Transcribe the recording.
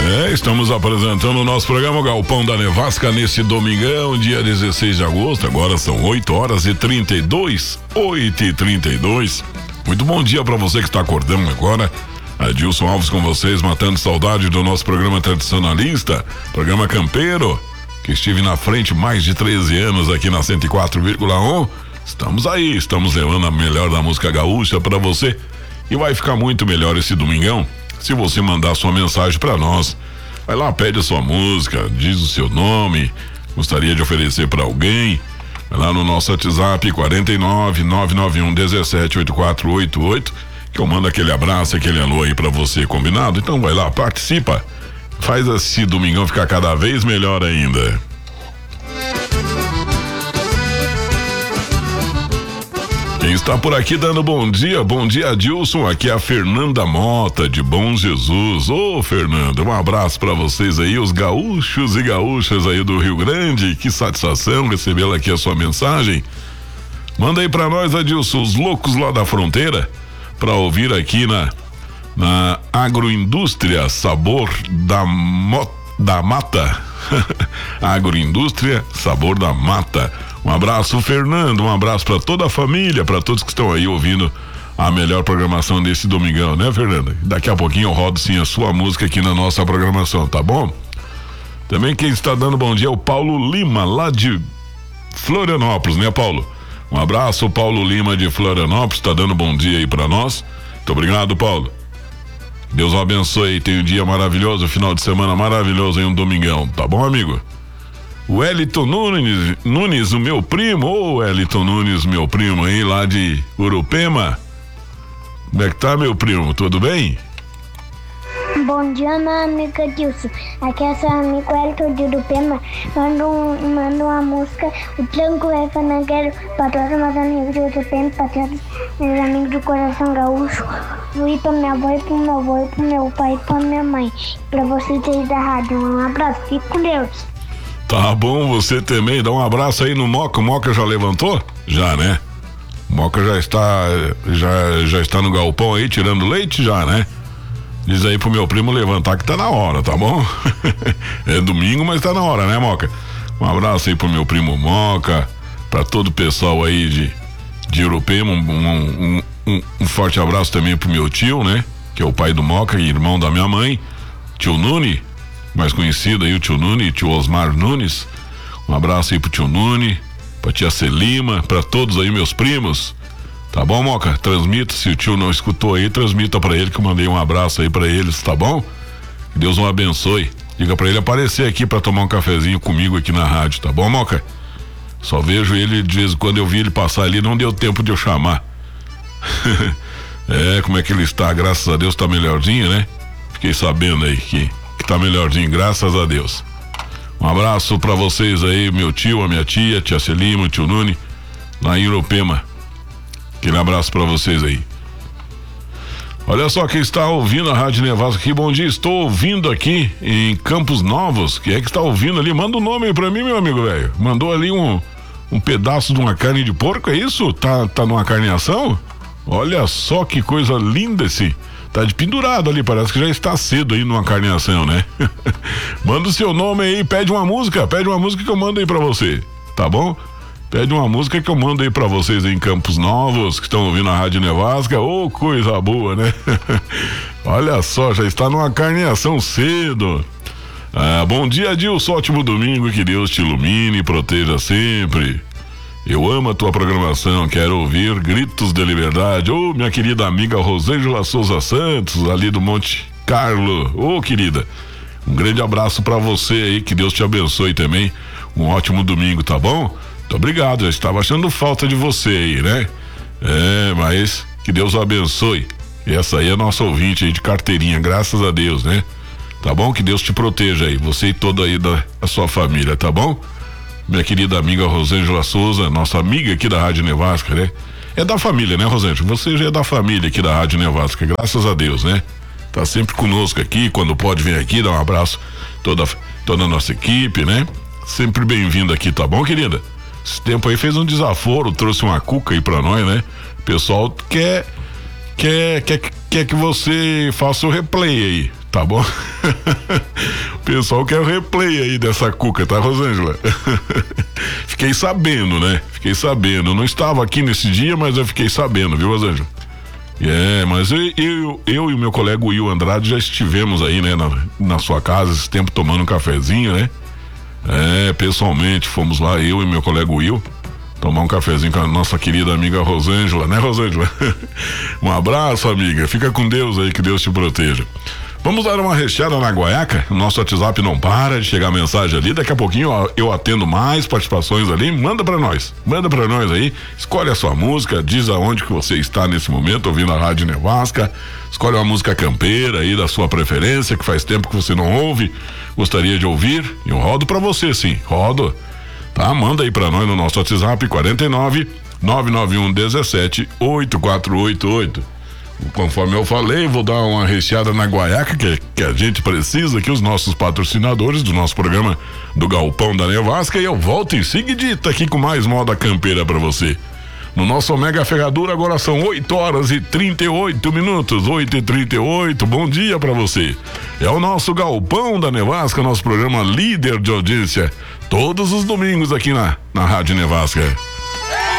Estamos apresentando o nosso programa Galpão da Nevasca nesse domingão, dia 16 de agosto. Agora são 8h32. Muito bom dia para você que está acordando agora. Adilson Alves com vocês, matando saudade do nosso programa tradicionalista, programa campeiro, que estive na frente mais de 13 anos aqui na 104,1. Estamos aí, estamos levando a melhor da música gaúcha para você. E vai ficar muito melhor esse domingão se você mandar sua mensagem para nós. Vai lá, pede a sua música, diz o seu nome, gostaria de oferecer para alguém. Vai lá no nosso WhatsApp 49991178488, que eu mando aquele abraço, aquele alô aí para você, combinado? Então vai lá, participa, faz esse domingão ficar cada vez melhor ainda. Quem está por aqui dando bom dia Adilson, aqui é a Fernanda Mota de Bom Jesus. Ô Fernanda, um abraço para vocês aí, os gaúchos e gaúchas aí do Rio Grande, que satisfação recebê-la aqui a sua mensagem. Manda aí para nós, Adilson, os loucos lá da fronteira, para ouvir aqui na Agroindústria Sabor da Mata. Agroindústria Sabor da Mata. Um abraço, Fernando, um abraço para toda a família, para todos que estão aí ouvindo a melhor programação desse domingão, né, Fernanda? Daqui a pouquinho eu rodo sim a sua música aqui na nossa programação, tá bom? Também quem está dando bom dia é o Paulo Lima, lá de Florianópolis, né, Paulo? Um abraço, o Paulo Lima de Florianópolis, está dando bom dia aí para nós. Muito obrigado, Paulo. Deus o abençoe, tenha um dia maravilhoso, final de semana maravilhoso aí, um domingão, tá bom, amigo? O Wellington Nunes, o meu primo, Wellington Nunes, meu primo aí lá de Urupema. Como é que tá, meu primo? Tudo bem? Bom dia, meu amigo Adilson. Aqui é seu amigo Wellington de Urupema. Manda uma música, o Tranco é Fanangueiro, para todos meus amigos de Urupema, para todos meus amigos do coração gaúcho. E para minha avó, e pro meu avô, e pro meu pai, e pra minha mãe. Para vocês aí da rádio, um abraço, fique com Deus. Tá bom, você também, dá um abraço aí no Moca. O Moca já levantou? Já, né? O Moca já está no galpão aí, tirando leite já, né? Diz aí pro meu primo levantar que tá na hora, tá bom? É domingo, mas tá na hora, né, Moca? Um abraço aí pro meu primo Moca, pra todo o pessoal aí de Urupema, um forte abraço também pro meu tio, né? Que é o pai do Moca e irmão da minha mãe, tio Nuni, mais conhecido aí o tio Nuni, tio Osmar Nunes. Um abraço aí pro tio Nuni, pra tia Celima, pra todos aí meus primos. Tá bom, Moca? Transmita, se o tio não escutou aí, transmita pra ele que eu mandei um abraço aí pra eles, tá bom? Que Deus o abençoe. Diga pra ele aparecer aqui pra tomar um cafezinho comigo aqui na rádio, tá bom, Moca? Só vejo ele de vez em quando, eu vi ele passar ali, não deu tempo de eu chamar. Como é que ele está? Graças a Deus tá melhorzinho, né? Fiquei sabendo aí que tá melhorzinho, graças a Deus. Um abraço pra vocês aí, meu tio, a minha tia Celima, o tio Nuni, lá em Urupema. Aquele abraço pra vocês aí. Olha só quem está ouvindo a Rádio Nevasca aqui, bom dia, estou ouvindo aqui em Campos Novos. Quem é que está ouvindo ali? Manda um nome aí pra mim, meu amigo velho. Mandou ali um pedaço de uma carne de porco, é isso? Tá numa carneação? Olha só que coisa linda esse. Tá de pendurado ali, parece que já está cedo aí numa carneação, né? Manda o seu nome aí, pede uma música que eu mando aí pra você, tá bom? Pede uma música que eu mando aí pra vocês aí em Campos Novos, que estão ouvindo a Rádio Nevasca. Ô, coisa boa, né? Olha só, já está numa carneação cedo. Bom dia, Adilson, ótimo domingo, que Deus te ilumine e proteja sempre. Eu amo a tua programação, quero ouvir Gritos de Liberdade. Ô, minha querida amiga Rosângela Souza Santos, ali do Monte Carlo. Ô, querida, um grande abraço pra você aí, que Deus te abençoe também. Um ótimo domingo, tá bom? Muito obrigado, já estava achando falta de você aí, né? Mas que Deus o abençoe. Essa aí é a nossa ouvinte aí de carteirinha, graças a Deus, né? Tá bom? Que Deus te proteja aí, você e toda aí da sua família, tá bom? Minha querida amiga Rosângela Souza, nossa amiga aqui da Rádio Nevasca, né? É da família, né, Rosângela? Você já é da família aqui da Rádio Nevasca, graças a Deus, né? Tá sempre conosco aqui, quando pode vir aqui, dá um abraço toda a nossa equipe, né? Sempre bem-vindo aqui, tá bom, querida? Esse tempo aí fez um desaforo, trouxe uma cuca aí pra nós, né? O pessoal quer que você faça o replay aí, Tá bom? O pessoal quer o replay aí dessa cuca, tá, Rosângela? Fiquei sabendo, né? Fiquei sabendo. Não estava aqui nesse dia, mas eu fiquei sabendo, viu, Rosângela? Mas eu e o meu colega Will Andrade já estivemos aí, né, na sua casa esse tempo tomando um cafezinho, né? Pessoalmente fomos lá, eu e meu colega Will, tomar um cafezinho com a nossa querida amiga Rosângela, né, Rosângela? Um abraço, amiga. Fica com Deus aí, que Deus te proteja. Vamos dar uma recheada na guaiaca. Nosso WhatsApp não para de chegar mensagem ali. Daqui a pouquinho eu atendo mais participações ali. Manda pra nós aí. Escolhe a sua música, diz aonde que você está nesse momento ouvindo a Rádio Nevasca. Escolhe uma música campeira aí da sua preferência, que faz tempo que você não ouve, gostaria de ouvir. Eu rodo pra você, sim, rodo. Tá? Manda aí pra nós no nosso WhatsApp 49 991 17 8488. Conforme eu falei, vou dar uma recheada na guaiaca que a gente precisa aqui, os nossos patrocinadores do nosso programa do Galpão da Nevasca, e eu volto em seguidita aqui com mais moda campeira pra você. No nosso Omega Ferradura agora são 8h38, 8h38, bom dia pra você. É o nosso Galpão da Nevasca, nosso programa líder de audiência, todos os domingos aqui na Rádio Nevasca.